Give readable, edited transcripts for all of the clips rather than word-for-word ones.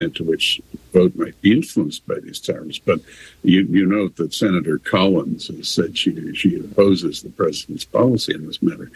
to which vote might be influenced by these tariffs. But you note that Senator Collins has said she opposes the president's policy in this matter.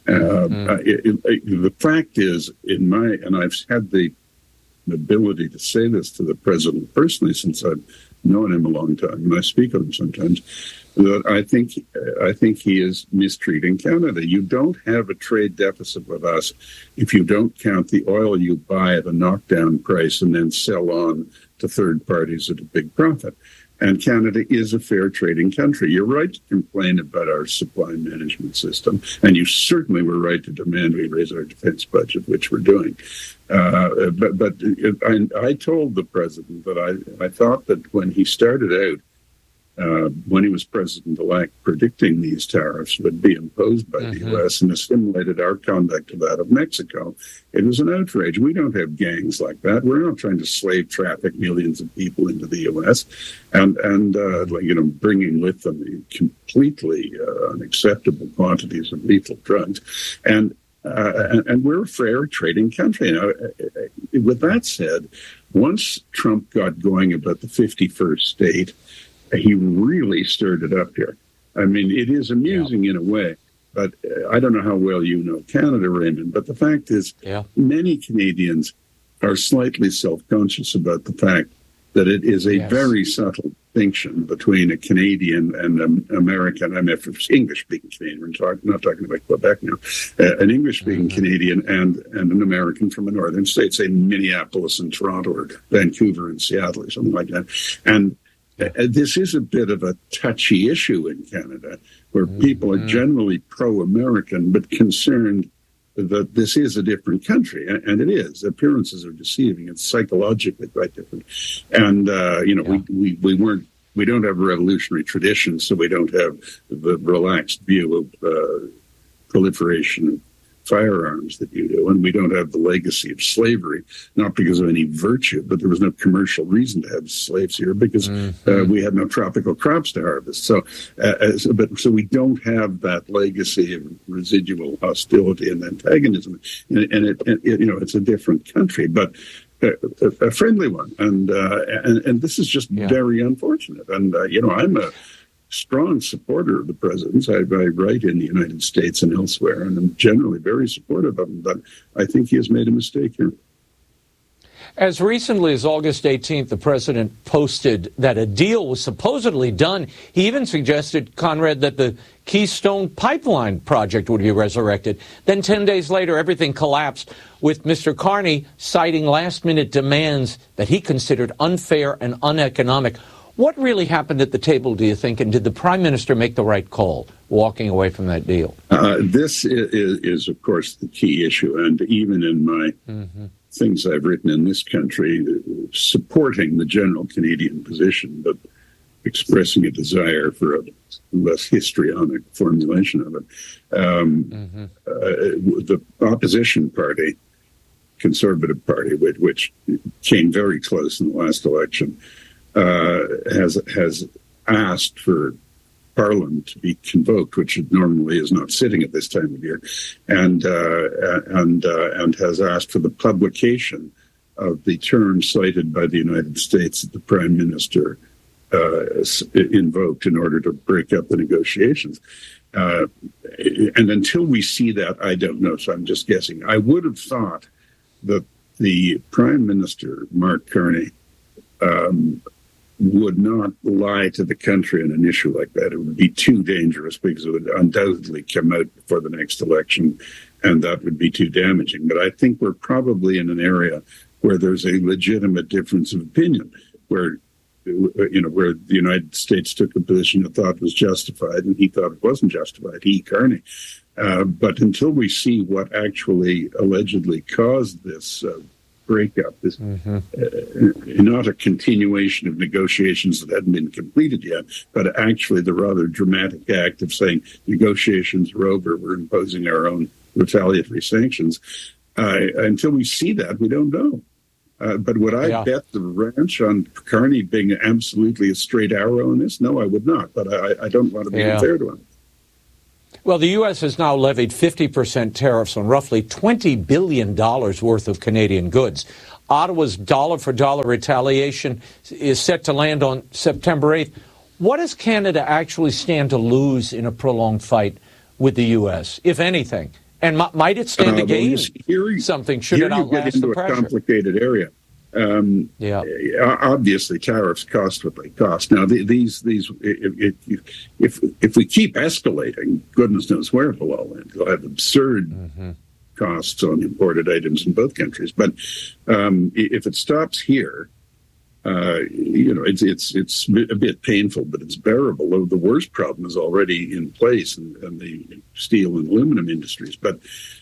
The fact is, and I've had the ability to say this to the president personally since I've known him a long time, and I speak of him sometimes, that I think he is mistreating Canada. You don't have a trade deficit with us if you don't count the oil you buy at a knockdown price and then sell on to third parties at a big profit. And Canada is a fair trading country. You're right to complain about our supply management system, and you certainly were right to demand we raise our defense budget, which we're doing. But I told the president that I thought that when he started out, when he was president-elect, predicting these tariffs would be imposed by the U.S. and assimilated our conduct to that of Mexico, it was an outrage. We don't have gangs like that. We're not trying to slave traffic millions of people into the U.S. and bringing with them completely unacceptable quantities of lethal drugs. And we're a fair trading country. Now, with that said, once Trump got going about the 51st state, he really stirred it up here. I mean, it is amusing in a way, but I don't know how well you know Canada, Raymond, but the fact is many Canadians are slightly self-conscious about the fact that it is a very subtle distinction between a Canadian and an American. I mean, if it's English-speaking Canadian, we're not talking about Quebec now, an English-speaking Canadian and an American from a northern state, say Minneapolis and Toronto or Vancouver and Seattle or something like that. And this is a bit of a touchy issue in Canada, where people are generally pro-American but concerned that this is a different country, and it is. Appearances are deceiving. It's psychologically quite different. And we don't have a revolutionary tradition, so we don't have the relaxed view of proliferation of firearms that you do, and we don't have the legacy of slavery, not because of any virtue, but there was no commercial reason to have slaves here because we had no tropical crops to harvest. So we don't have that legacy of residual hostility and antagonism, and it's a different country, but a friendly one, and this is just very unfortunate. And I'm a strong supporter of the president's. I write in the United States and elsewhere, and I'm generally very supportive of him, but I think he has made a mistake here. As recently as August 18th, the president posted that a deal was supposedly done. He even suggested, Conrad, that the Keystone Pipeline project would be resurrected. Then 10 days later, everything collapsed, with Mr. Carney citing last-minute demands that he considered unfair and uneconomic. What really happened at the table, do you think, and did the Prime Minister make the right call, walking away from that deal? This is, of course, the key issue, and even in my things I've written in this country, supporting the general Canadian position, but expressing a desire for a less histrionic formulation of it. The opposition party, Conservative Party, which came very close in the last election, has asked for Parliament to be convoked, which it normally is not sitting at this time of year, and has asked for the publication of the terms cited by the United States that the Prime Minister invoked in order to break up the negotiations. And until we see that, I don't know. So I'm just guessing. I would have thought that the Prime Minister, Mark Carney, would not lie to the country on an issue like that. It would be too dangerous because it would undoubtedly come out before the next election, and that would be too damaging. But I think we're probably in an area where there's a legitimate difference of opinion, where the United States took a position it thought was justified, and he thought it wasn't justified, Carney. But until we see what actually allegedly caused this breakup, this not a continuation of negotiations that hadn't been completed yet, but actually the rather dramatic act of saying negotiations are over, we're imposing our own retaliatory sanctions. Until we see that, we don't know. But would I bet the ranch on Carney being absolutely a straight arrow in this? No, I would not. But I don't want to be unfair to him. Well, the U.S. has now levied 50% tariffs on roughly $20 billion worth of Canadian goods. Ottawa's dollar-for-dollar retaliation is set to land on September 8th. What does Canada actually stand to lose in a prolonged fight with the U.S., if anything? And might it stand to gain something should it outlast the pressure? A complicated area. Obviously, tariffs cost what they cost. Now, if we keep escalating, goodness knows where it will all end. We'll have absurd costs on imported items in both countries. But if it stops here, it's a bit painful, but it's bearable. Though the worst problem is already in place in the steel and aluminum industries. But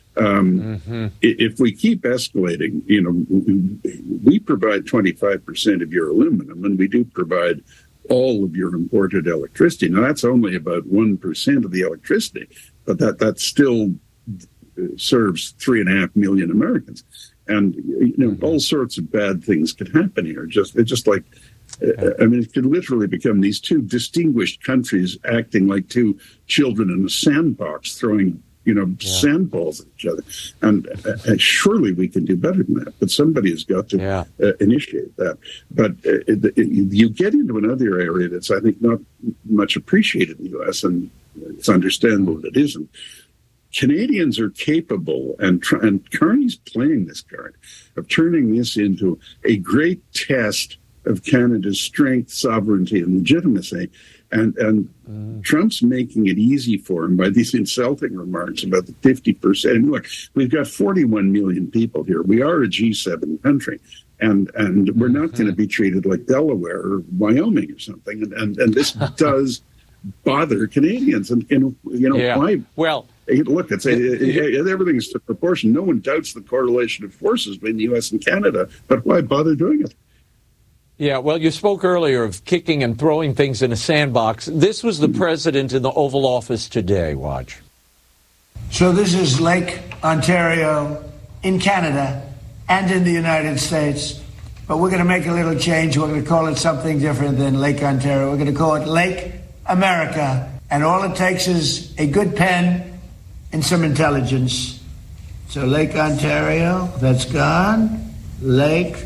if we keep escalating, we provide 25% of your aluminum, and we do provide all of your imported electricity. Now, that's only about 1% of the electricity, but that still serves 3.5 million Americans. And, all sorts of bad things could happen here. It's just like, it could literally become these two distinguished countries acting like two children in a sandbox, throwing sandballs at each other. And surely we can do better than that. But somebody has got to initiate that. But you get into another area that's, I think, not much appreciated in the U.S., and it's understandable that it isn't. Canadians are capable, and Carney's playing this card, of turning this into a great test of Canada's strength, sovereignty, and legitimacy. And Trump's making it easy for him by these insulting remarks about the 50%. And look, we've got 41 million people here. We are a G7 country, and we're not going to be treated like Delaware or Wyoming or something. And this does bother Canadians. And why? Well, look, everything's to proportion. No one doubts the correlation of forces between the U.S. and Canada, but why bother doing it? Yeah, well, you spoke earlier of kicking and throwing things in a sandbox. This was the president in the Oval Office today. Watch. So this is Lake Ontario in Canada and in the United States, but we're going to make a little change. We're going to call it something different than Lake Ontario. We're going to call it Lake America, and all it takes is a good pen and some intelligence. So Lake Ontario, that's gone. Lake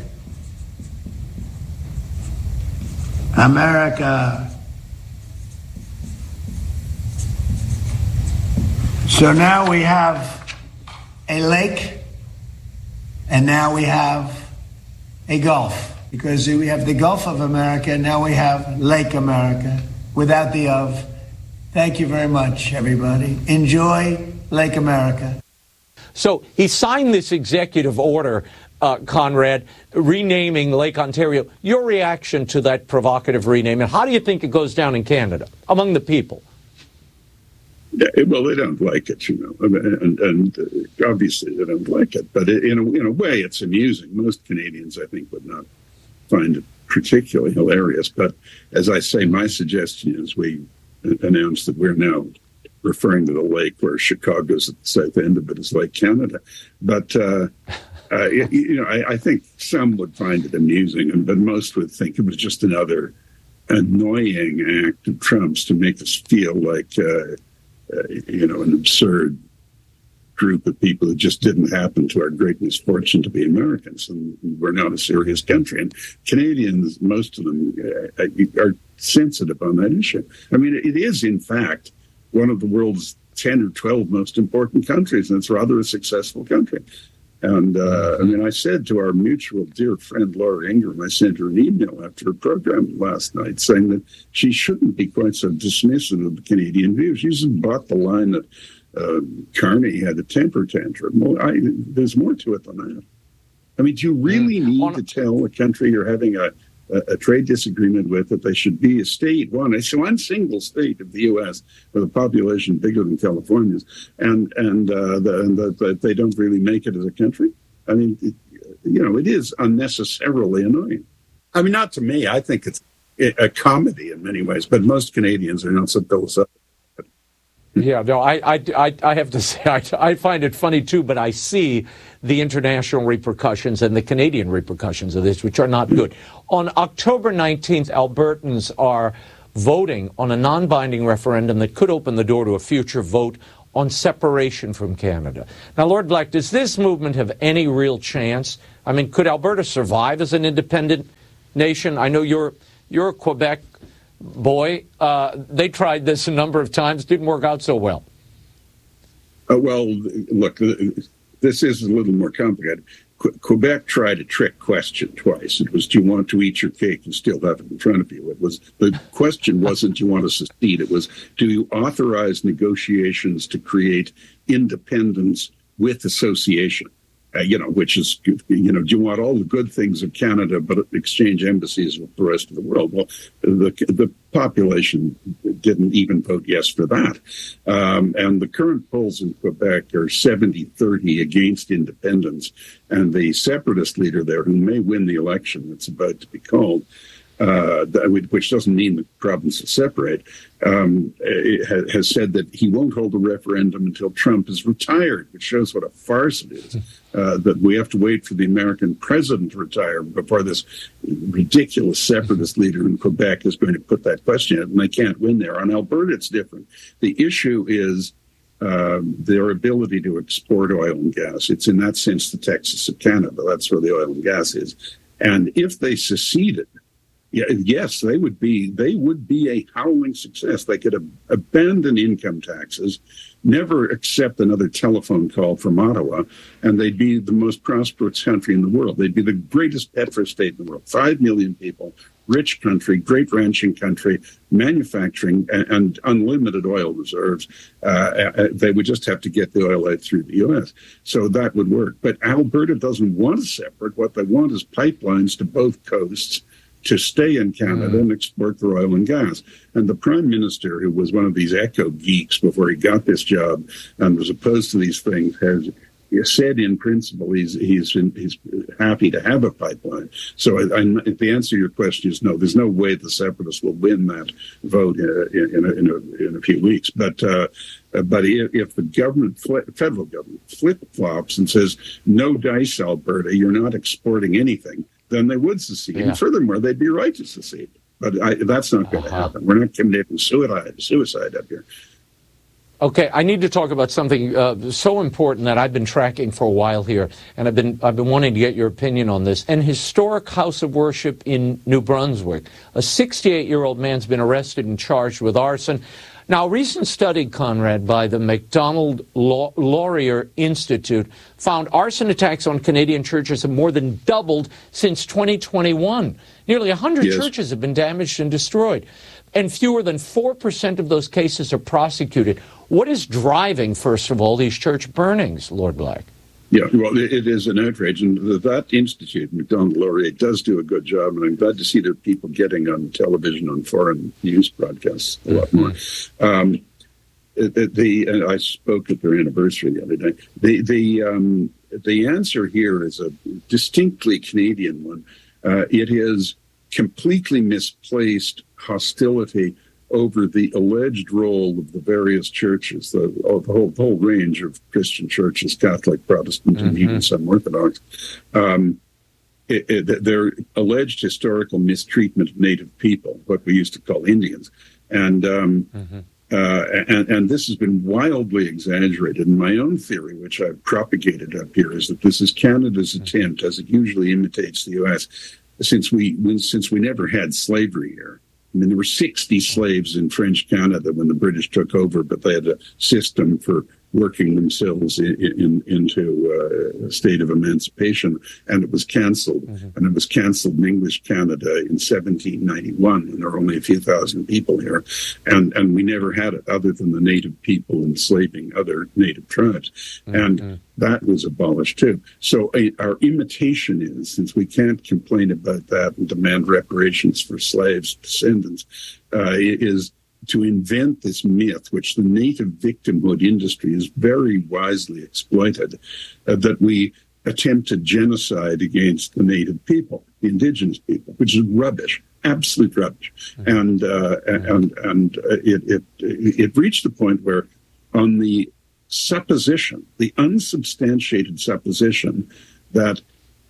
America. So now we have a lake, and now we have a Gulf, because we have the Gulf of America, and now we have Lake America without the of. Thank you very much, everybody. Enjoy Lake America. So he signed this executive order, Conrad, renaming Lake Ontario. Your reaction to that provocative rename, and how do you think it goes down in Canada among the people? Well, they don't like it, and obviously they don't like it. But in a way, it's amusing. Most Canadians, I think, would not find it particularly hilarious. But as I say, my suggestion is we announce that we're now referring to the lake where Chicago's at the south end of it is Lake Canada. But I think some would find it amusing, but most would think it was just another annoying act of Trump's to make us feel like an absurd group of people that just didn't happen to our great misfortune to be Americans, and we're not a serious country. And Canadians, most of them, are sensitive on that issue. I mean, it is, in fact, one of the world's 10 or 12 most important countries, and it's rather a successful country. And I said to our mutual dear friend Laura Ingraham, I sent her an email after her program last night saying that she shouldn't be quite so dismissive of the Canadian view. She just bought the line that Carney had a temper tantrum. Well, there's more to it than that. I mean, do you really need to tell a country you're having a trade disagreement with that they should be a state, one single state of the U.S. with a population bigger than California's, and that they don't really make it as a country? I mean, it is unnecessarily annoying. I mean, not to me. I think it's a comedy in many ways, but most Canadians are not so philosophical. Yeah, no, I have to say, I find it funny too, but I see the international repercussions and the Canadian repercussions of this, which are not good. On October 19th, Albertans are voting on a non-binding referendum that could open the door to a future vote on separation from Canada. Now, Lord Black, does this movement have any real chance? I mean, could Alberta survive as an independent nation? I know you're a Quebec boy. They tried this a number of times. Didn't work out so well. Well, look, this is a little more complicated. Quebec tried a trick question twice. It was, do you want to eat your cake and still have it in front of you? It was, the question wasn't, do you want to secede? It was, do you authorize negotiations to create independence with association? Which is, do you want all the good things of Canada, but exchange embassies with the rest of the world? Well, the population didn't even vote yes for that. And the current polls in Quebec are 70-30 against independence. And the separatist leader there, who may win the election that's about to be called, which doesn't mean the province is separate, has said that he won't hold a referendum until Trump is retired, which shows what a farce it is, that we have to wait for the American president to retire before this ridiculous separatist leader in Quebec is going to put that question out, and they can't win there. On Alberta, it's different. The issue is their ability to export oil and gas. It's in that sense the Texas of Canada. That's where the oil and gas is. And if they seceded, yes, they would be a howling success. They could abandon income taxes, never accept another telephone call from Ottawa, and they'd be the most prosperous country in the world. They'd be the greatest petro state in the world. 5 million people, rich country, great ranching country, manufacturing, and unlimited oil reserves. They would just have to get the oil out through the U.S. So that would work. But Alberta doesn't want a separate. What they want is pipelines to both coasts to stay in Canada and export their oil and gas. And the Prime Minister, who was one of these eco geeks before he got this job and was opposed to these things, has said in principle he's happy to have a pipeline. So the answer to your question is no. There's no way the separatists will win that vote in a few weeks. But if the federal government flip-flops and says, no dice, Alberta, you're not exporting anything, then they would secede. Yeah. And furthermore, they'd be right to secede. But that's not going to happen. We're not committing suicide up here. Okay, I need to talk about something so important that I've been tracking for a while here, and I've been wanting to get your opinion on this. An historic house of worship in New Brunswick. A 68-year-old man's been arrested and charged with arson. Now, a recent study, Conrad, by the Macdonald Laurier Institute found arson attacks on Canadian churches have more than doubled since 2021. Nearly 100 churches have been damaged and destroyed, and fewer than 4% of those cases are prosecuted. What is driving, first of all, these church burnings, Lord Black? Yeah, well, it is an outrage, and that institute, Macdonald Laurier, does do a good job, and I'm glad to see there are people getting on television, on foreign news broadcasts a lot more. I spoke at their anniversary the other day. The answer here is a distinctly Canadian one. It is completely misplaced hostility over the alleged role of the various churches, the whole range of Christian churches, Catholic, Protestant, and even some Orthodox, their alleged historical mistreatment of Native people, what we used to call Indians. And this has been wildly exaggerated. And my own theory, which I've propagated up here, is that this is Canada's attempt, as it usually imitates the U.S., since we never had slavery here. I mean, there were 60 slaves in French Canada when the British took over, but they had a system for working themselves into a state of emancipation, and it was canceled. And it was canceled in English Canada in 1791, when there were only a few thousand people here. And we never had it other than the native people enslaving other native tribes. And that was abolished too. So our imitation is, since we can't complain about that and demand reparations for slaves' descendants, is to invent this myth, which the native victimhood industry has very wisely exploited, that we attempted genocide against the native people, the indigenous people, which is rubbish, absolute rubbish. And it reached the point where, on the supposition, the unsubstantiated supposition that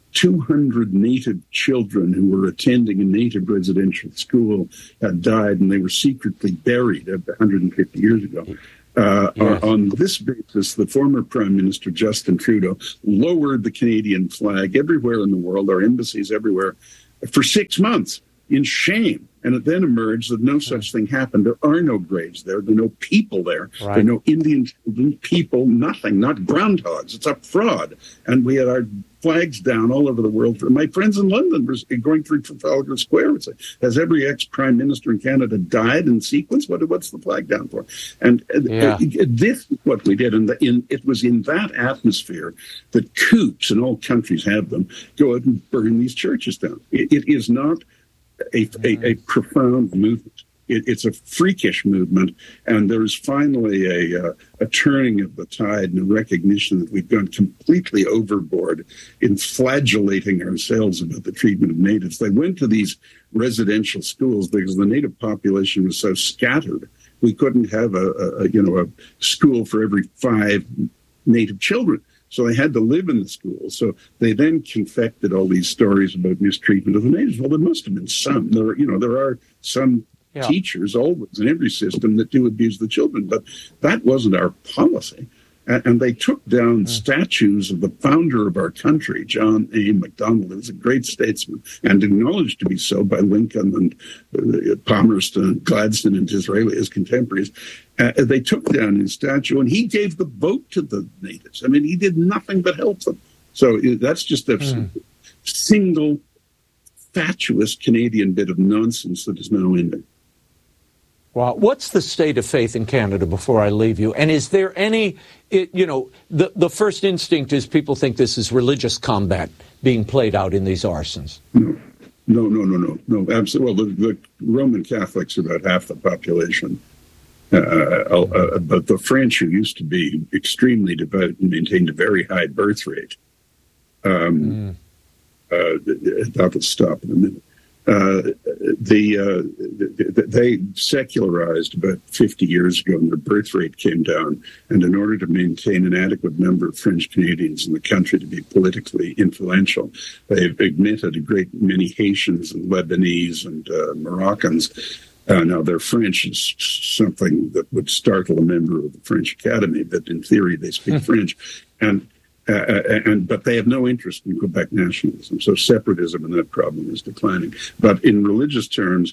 200 Native children who were attending a Native residential school had died, and they were secretly buried 150 years ago. Yes. On this basis, the former Prime Minister, Justin Trudeau, lowered the Canadian flag everywhere in the world, our embassies everywhere, for 6 months in shame. And it then emerged that no such thing happened. There are no graves there. There are no people there. Right. There are no Indian children, people, nothing, not groundhogs. It's a fraud. And we had our flags down all over the world. My friends in London were going through Trafalgar Square and say, has every ex-prime minister in Canada died in sequence? What's the flag down for? And this is what we did. And it was in that atmosphere that coups, and all countries have them, go out and burn these churches down. It is not a profound movement. It's a freakish movement, and there's finally a turning of the tide and a recognition that we've gone completely overboard in flagellating ourselves about the treatment of natives. They went to these residential schools because the native population was so scattered. We couldn't have a school for every 5 native children. So they had to live in the schools. So they then confected all these stories about mistreatment of the natives. Well, there must have been some. There are some teachers always in every system that do abuse the children, but that wasn't our policy. And they took down statues of the founder of our country, John A. Macdonald, who was a great statesman and acknowledged to be so by Lincoln and Palmerston and Gladstone and Disraeli, his contemporaries. They took down his statue, and he gave the vote to the natives. I mean, he did nothing but help them. So that's just a single fatuous Canadian bit of nonsense that is now ending. Wow. What's the state of faith in Canada before I leave you? And is there any, the first instinct is people think this is religious combat being played out in these arsons. No, absolutely. Well, the Roman Catholics are about half the population. But the French, who used to be extremely devout and maintained a very high birth rate, that will stop in a minute. They secularized about 50 years ago, and their birth rate came down. And in order to maintain an adequate number of French Canadians in the country to be politically influential, they've admitted a great many Haitians and Lebanese and Moroccans. Now, their French is something that would startle a member of the French Academy, but in theory they speak French. But they have no interest in Quebec nationalism, so separatism and that problem is declining. But in religious terms,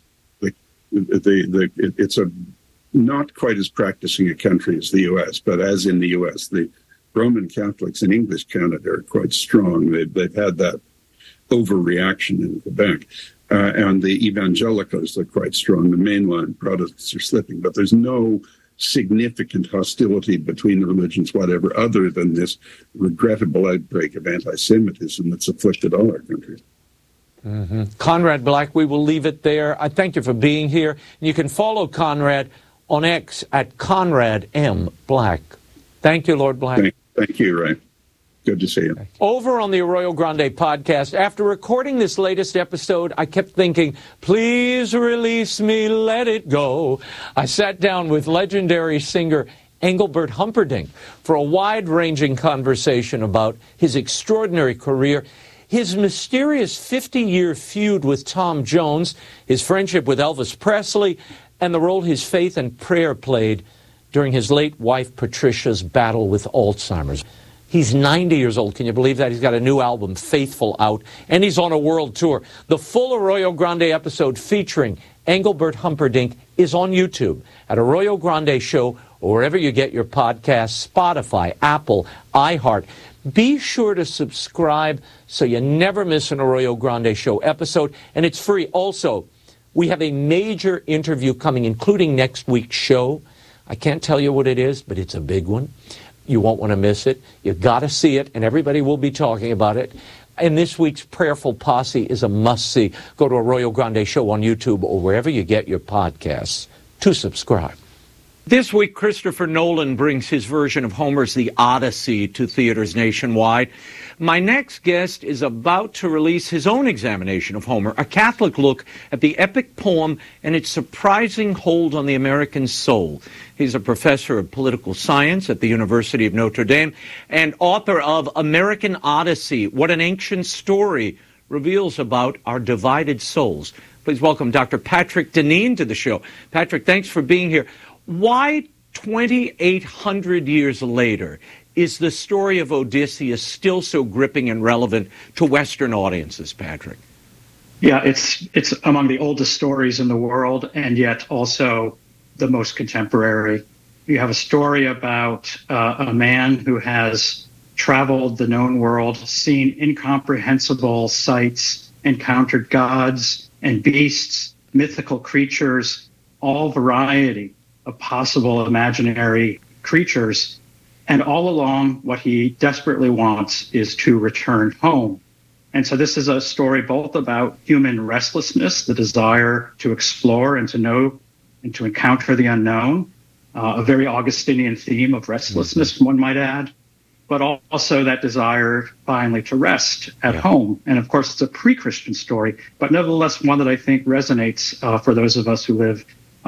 it's a not quite as practicing a country as the U.S., but as in the U.S., the Roman Catholics in English Canada are quite strong. They've had that overreaction in Quebec. And the evangelicals are quite strong. The mainline Protestants are slipping, but there's no significant hostility between the religions, whatever, other than this regrettable outbreak of anti-Semitism that's afflicted all our countries. Conrad Black, we will leave it there. I thank you for being here. You can follow Conrad on X at Conrad M. Black. Thank you, Lord Black. Thank you, Ray. Good to see you. Over on the Arroyo Grande podcast, after recording this latest episode, I kept thinking, please release me, let it go. I sat down with legendary singer Engelbert Humperdinck for a wide-ranging conversation about his extraordinary career, his mysterious 50-year feud with Tom Jones, his friendship with Elvis Presley, and the role his faith and prayer played during his late wife Patricia's battle with Alzheimer's. He's 90 years old. Can you believe that? He's got a new album, Faithful, out, and he's on a world tour. The full Arroyo Grande episode featuring Engelbert Humperdinck is on YouTube at Arroyo Grande Show, or wherever you get your podcasts, Spotify, Apple, iHeart. Be sure to subscribe so you never miss an Arroyo Grande Show episode, and it's free. Also, we have a major interview coming, including next week's show. I can't tell you what it is, but it's a big one. You won't want to miss it. You've got to see it, and everybody will be talking about it. And this week's Prayerful Posse is a must-see. Go to Arroyo Grande Show on YouTube or wherever you get your podcasts to subscribe. This week, Christopher Nolan brings his version of Homer's The Odyssey to theaters nationwide. My next guest is about to release his own examination of Homer, a Catholic look at the epic poem and its surprising hold on the American soul. He's a professor of political science at the University of Notre Dame and author of American Odyssey, What an Ancient Story Reveals About Our Divided Souls. Please welcome Dr. Patrick Deneen to the show. Patrick, thanks for being here. Why 2,800 years later is the story of Odysseus still so gripping and relevant to Western audiences, Patrick? Yeah, it's among the oldest stories in the world, and yet also the most contemporary. You have a story about a man who has traveled the known world, seen incomprehensible sights, encountered gods and beasts, mythical creatures, all variety of possible imaginary creatures. And all along, what he desperately wants is to return home. And so this is a story both about human restlessness, the desire to explore and to know and to encounter the unknown, a very Augustinian theme of restlessness, one might add, but also that desire finally to rest at home. And of course, it's a pre-Christian story, but nevertheless one that I think resonates for those of us who live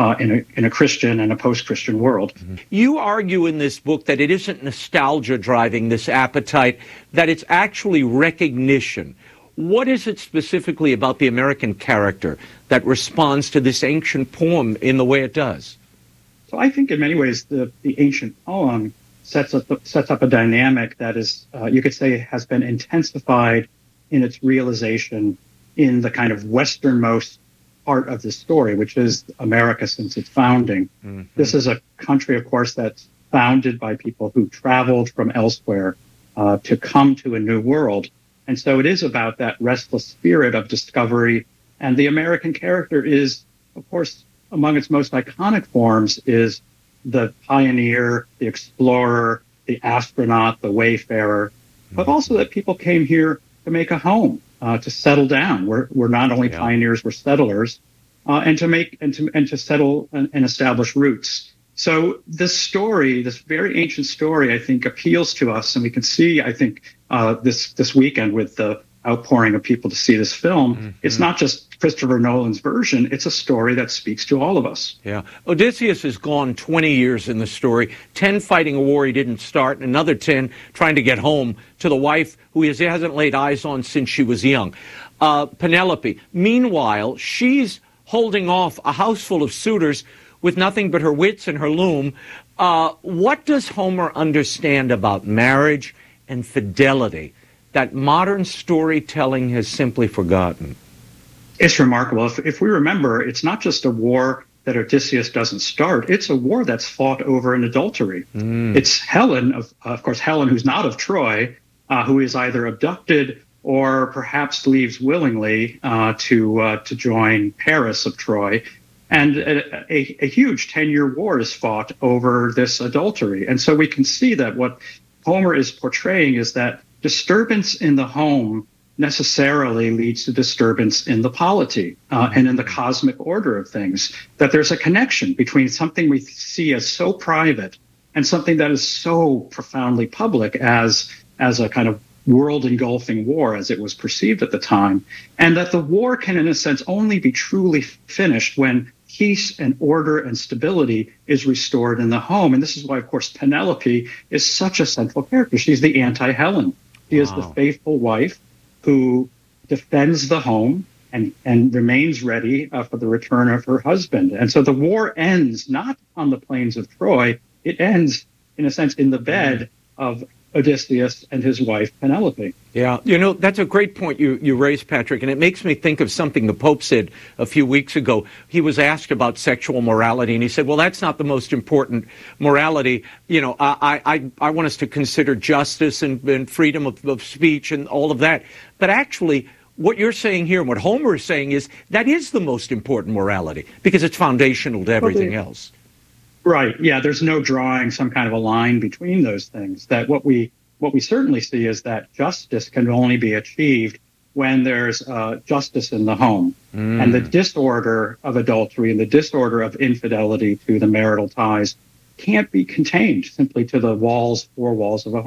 in a Christian and a post-Christian world. You argue in this book that it isn't nostalgia driving this appetite, that it's actually recognition. What is it specifically about the American character that responds to this ancient poem in the way it does? So I think in many ways the ancient poem sets up a dynamic that is, you could say, has been intensified in its realization in the kind of westernmost part of the story, which is America since its founding. Mm-hmm. This is a country, of course, that's founded by people who traveled from elsewhere to come to a new world. And so it is about that restless spirit of discovery. And the American character is, of course, among its most iconic forms is the pioneer, the explorer, the astronaut, the wayfarer, but also that people came here to make a home. To settle down. We're not only pioneers, we're settlers, and to settle and establish roots. So this story, this very ancient story, I think appeals to us, and we can see, I think, this weekend with the outpouring of people to see this film. Mm-hmm. It's not just Christopher Nolan's version, it's a story that speaks to all of us. Yeah. Odysseus has gone 20 years in the story, 10 fighting a war he didn't start, and another 10 trying to get home to the wife who he hasn't laid eyes on since she was young. Penelope. Meanwhile, she's holding off a house full of suitors with nothing but her wits and her loom. What does Homer understand about marriage and fidelity that modern storytelling has simply forgotten? It's remarkable. If we remember, it's not just a war that Odysseus doesn't start. It's a war that's fought over an adultery. It's Helen, of course, Helen, who's not of Troy, who is either abducted or perhaps leaves willingly to join Paris of Troy. And a huge 10-year war is fought over this adultery. And so we can see that what Homer is portraying is that disturbance in the home necessarily leads to disturbance in the polity and in the cosmic order of things, that there's a connection between something we see as so private and something that is so profoundly public as a kind of world-engulfing war as it was perceived at the time, and that the war can, in a sense, only be truly finished when peace and order and stability is restored in the home. And this is why, of course, Penelope is such a central character. She's the anti-Helen. She is the faithful wife who defends the home and remains ready for the return of her husband. And so the war ends not on the plains of Troy. It ends, in a sense, in the bed of Odysseus and his wife, Penelope. Yeah, you know, that's a great point you raised, Patrick, and it makes me think of something the Pope said a few weeks ago. He was asked about sexual morality, and he said, well, that's not the most important morality. You know, I want us to consider justice and freedom of speech and all of that. But actually, what you're saying here and what Homer is saying is that is the most important morality because it's foundational to everything else. Right. Yeah, there's no drawing some kind of a line between those things. That what we certainly see is that justice can only be achieved when there's justice in the home. And the disorder of adultery and the disorder of infidelity to the marital ties can't be contained simply to the four walls of a home.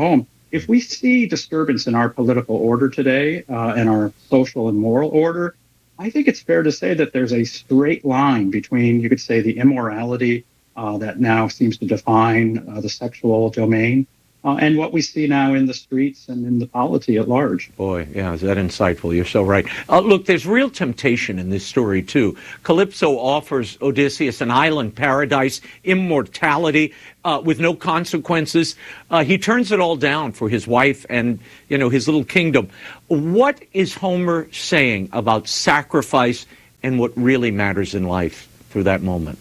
if we see disturbance in our political order today and our social and moral order, I think it's fair to say that there's a straight line between, you could say, the immorality that now seems to define the sexual domain and what we see now in the streets and in the polity at large. Boy, yeah, is that insightful? You're so right. Look, there's real temptation in this story, too. Calypso offers Odysseus an island paradise, immortality, with no consequences. He turns it all down for his wife and, his little kingdom. What is Homer saying about sacrifice and what really matters in life through that moment?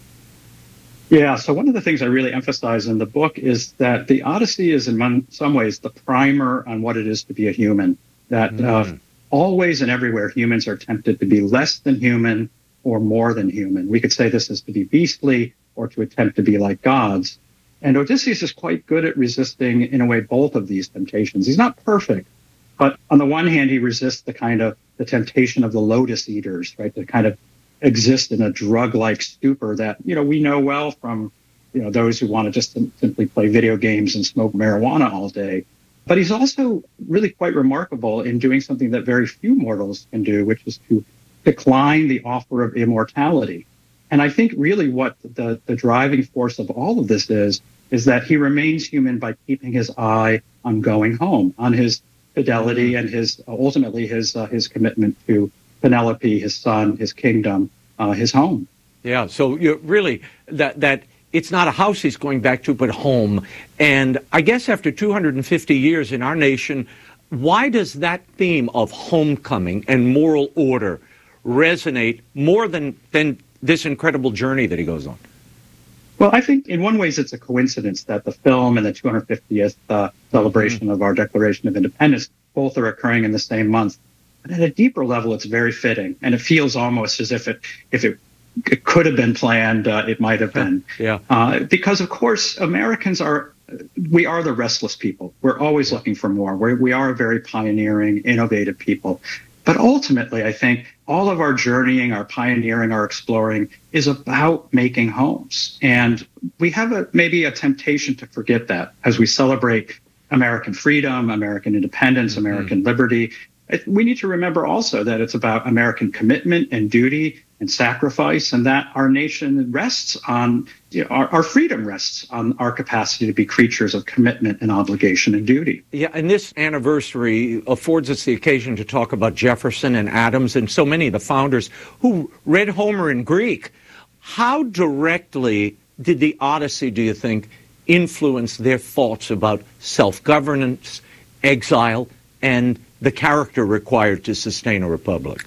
Yeah, so one of the things I really emphasize in the book is that the Odyssey is in some ways the primer on what it is to be a human, that always and everywhere humans are tempted to be less than human or more than human. We could say this is to be beastly or to attempt to be like gods. And Odysseus is quite good at resisting, in a way, both of these temptations. He's not perfect, but on the one hand, he resists the temptation of the lotus eaters, right, the kind of exist in a drug-like stupor that, we know well from, those who want to just simply play video games and smoke marijuana all day. But he's also really quite remarkable in doing something that very few mortals can do, which is to decline the offer of immortality. And I think really what the driving force of all of this is that he remains human by keeping his eye on going home, on his fidelity and ultimately his commitment to Penelope, his son, his kingdom, his home. Yeah, so you're really that it's not a house he's going back to, but home. And I guess after 250 years in our nation, why does that theme of homecoming and moral order resonate more than this incredible journey that he goes on? Well, I think in one ways it's a coincidence that the film and the 250th celebration of our Declaration of Independence both are occurring in the same month. But at a deeper level, it's very fitting, and it feels almost as if it could have been planned, it might have been. Yeah. Because of course, Americans are the restless people. We're always looking for more. We are a very pioneering, innovative people. But ultimately, I think all of our journeying, our pioneering, our exploring is about making homes, and we have maybe a temptation to forget that as we celebrate American freedom, American independence, American liberty. We need to remember also that it's about American commitment and duty and sacrifice, and that our nation rests on, our freedom rests on our capacity to be creatures of commitment and obligation and duty. Yeah, and this anniversary affords us the occasion to talk about Jefferson and Adams and so many of the founders who read Homer in Greek. How directly did the Odyssey, do you think, influence their thoughts about self-governance, exile, and the character required to sustain a republic?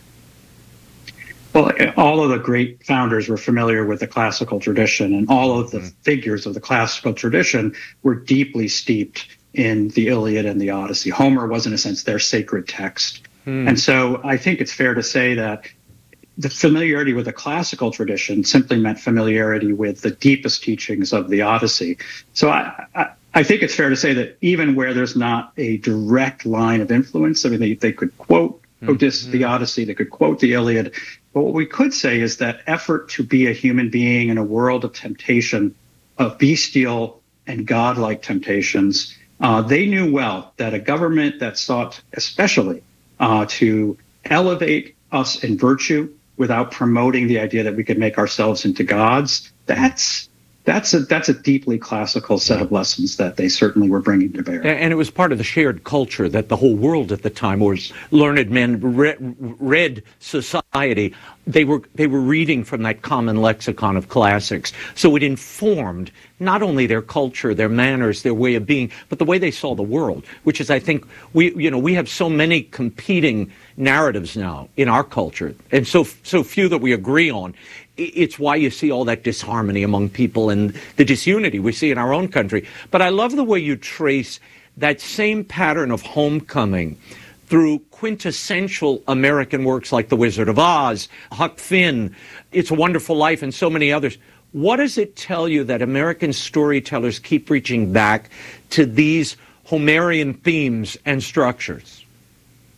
Well, all of the great founders were familiar with the classical tradition, and all of the figures of the classical tradition were deeply steeped in the Iliad and the Odyssey. Homer was, in a sense, their sacred text. And so I think it's fair to say that the familiarity with the classical tradition simply meant familiarity with the deepest teachings of the Odyssey. So I think it's fair to say that even where there's not a direct line of influence, I mean, they could quote Odysseus, the Odyssey, they could quote the Iliad. But what we could say is that effort to be a human being in a world of temptation, of bestial and godlike temptations, they knew well that a government that sought especially to elevate us in virtue without promoting the idea that we could make ourselves into gods, that's a deeply classical set of lessons that they certainly were bringing to bear. And it was part of the shared culture that the whole world at the time was learned men, read society. They were reading from that common lexicon of classics. So it informed not only their culture, their manners, their way of being, but the way they saw the world, which is, I think, we have so many competing narratives now in our culture, and so few that we agree on. It's why you see all that disharmony among people and the disunity we see in our own country. But I love the way you trace that same pattern of homecoming through quintessential American works like The Wizard of Oz, Huck Finn, It's a Wonderful Life, and so many others. What does it tell you that American storytellers keep reaching back to these Homerian themes and structures?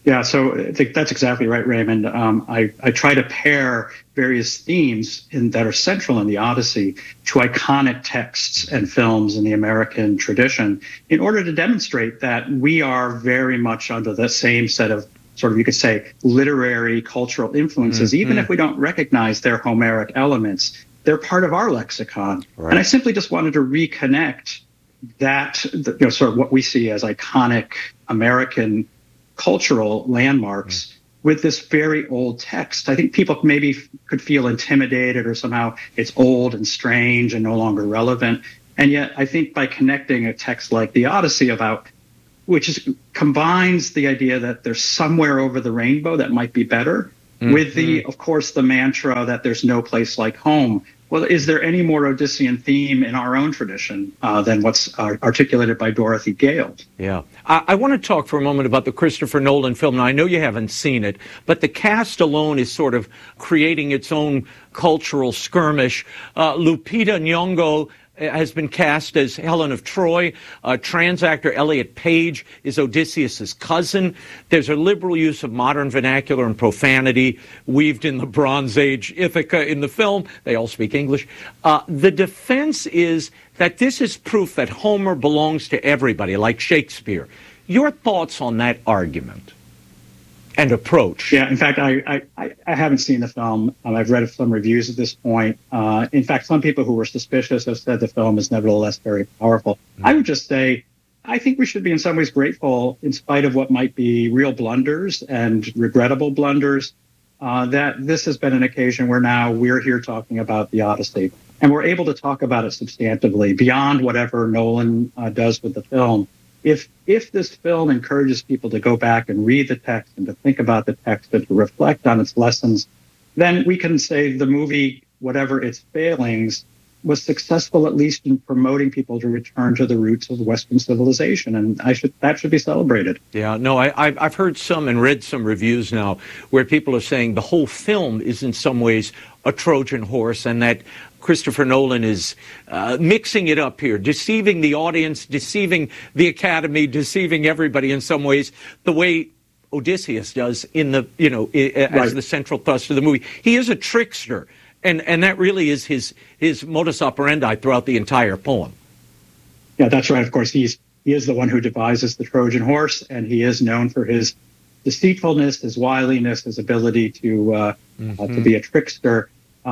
Yeah, so I think that's exactly right, Raymond. I try to pair various themes that are central in the Odyssey to iconic texts and films in the American tradition in order to demonstrate that we are very much under the same set of sort of, you could say, literary cultural influences, even if we don't recognize their Homeric elements. They're part of our lexicon. Right. And I simply just wanted to reconnect that, sort of what we see as iconic American cultural landmarks with this very old text. I think people maybe could feel intimidated or somehow it's old and strange and no longer relevant. And yet I think by connecting a text like the Odyssey combines the idea that there's somewhere over the rainbow that might be better with of course, the mantra that there's no place like home. Well, is there any more Odyssean theme in our own tradition than what's articulated by Dorothy Gale? Yeah. I want to talk for a moment about the Christopher Nolan film. Now, I know you haven't seen it, but the cast alone is sort of creating its own cultural skirmish. Lupita Nyong'o has been cast as Helen of Troy. Trans actor Elliot Page is Odysseus's cousin. There's a liberal use of modern vernacular and profanity weaved in the Bronze Age Ithaca in the film. They all speak English. The defense is that this is proof that Homer belongs to everybody, like Shakespeare. Your thoughts on that argument and approach? Yeah, in fact, I haven't seen the film. I've read some reviews at this point. In fact, some people who were suspicious have said the film is nevertheless very powerful. I would just say, I think we should be in some ways grateful, in spite of what might be real blunders and regrettable blunders, that this has been an occasion where now we're here talking about the Odyssey. And we're able to talk about it substantively beyond whatever Nolan does with the film. If this film encourages people to go back and read the text and to think about the text and to reflect on its lessons, then we can say the movie, whatever its failings, was successful at least in promoting people to return to the roots of Western civilization, and that should be celebrated. Yeah, no, I've heard some and read some reviews now where people are saying the whole film is in some ways a Trojan horse, and that Christopher Nolan is mixing it up here, deceiving the audience, deceiving the Academy, deceiving everybody in some ways, the way Odysseus does in the, as the central thrust of the movie. He is a trickster, and that really is his modus operandi throughout the entire poem. Yeah, that's right. Of course, he is the one who devises the Trojan horse, and he is known for his deceitfulness, his wiliness, his ability to be a trickster.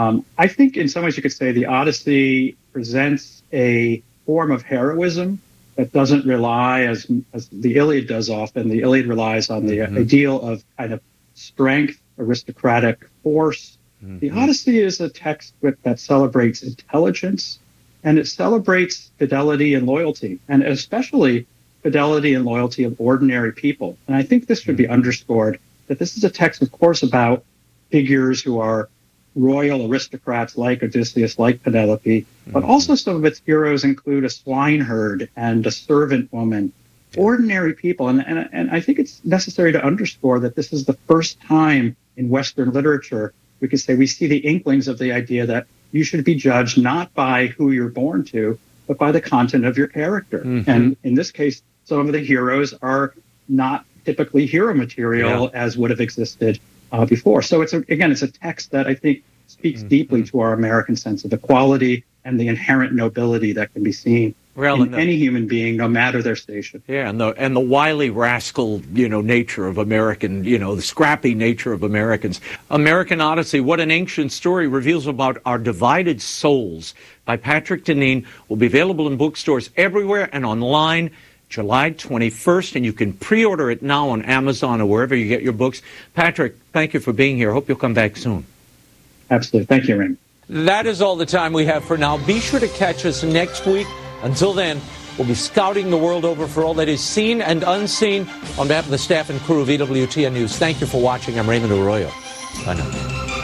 I think in some ways you could say the Odyssey presents a form of heroism that doesn't rely, as the Iliad does often. The Iliad relies on the ideal of kind of strength, aristocratic force. The Odyssey is a text that celebrates intelligence, and it celebrates fidelity and loyalty, and especially fidelity and loyalty of ordinary people. And I think this should be underscored, that this is a text, of course, about figures who are royal aristocrats like Odysseus, like Penelope, but also some of its heroes include a swineherd and a servant woman, ordinary people. And I think it's necessary to underscore that this is the first time in Western literature we could say we see the inklings of the idea that you should be judged not by who you're born to, but by the content of your character. And in this case, some of the heroes are not typically hero material as would have existed before. So it's a text that I think speaks deeply to our American sense of equality and the inherent nobility that can be seen in any human being, no matter their station. Yeah, and the wily rascal, nature of American, the scrappy nature of Americans. American Odyssey, What an Ancient Story, reveals about our divided souls by Patrick Deneen, will be available in bookstores everywhere and online July 21st, and you can pre-order it now on Amazon or wherever you get your books. Patrick, thank you for being here. Hope you'll come back soon. Absolutely. Thank you, Raymond. That is all the time we have for now. Be sure to catch us next week. Until then, we'll be scouting the world over for all that is seen and unseen. On behalf of the staff and crew of EWTN News, thank you for watching. I'm Raymond Arroyo. Bye now.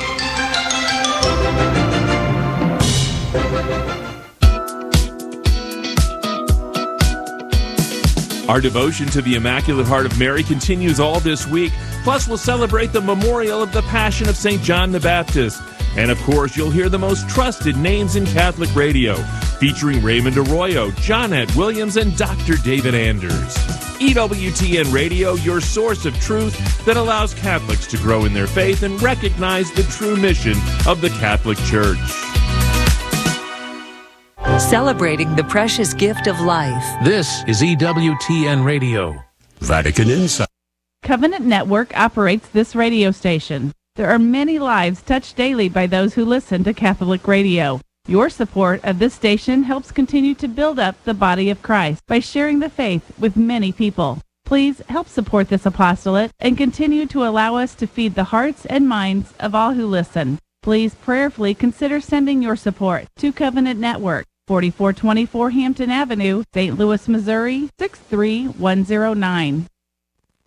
Our devotion to the Immaculate Heart of Mary continues all this week. Plus, we'll celebrate the memorial of the Passion of St. John the Baptist. And, of course, you'll hear the most trusted names in Catholic radio. featuring Raymond Arroyo, Johnette Williams, and Dr. David Anders. EWTN Radio, your source of truth that allows Catholics to grow in their faith and recognize the true mission of the Catholic Church. Celebrating the precious gift of life. This is EWTN Radio. Vatican Insight. Covenant Network operates this radio station. There are many lives touched daily by those who listen to Catholic radio. Your support of this station helps continue to build up the body of Christ by sharing the faith with many people. Please help support this apostolate and continue to allow us to feed the hearts and minds of all who listen. Please prayerfully consider sending your support to Covenant Network, 4424 Hampton Avenue, St. Louis, Missouri, 63109.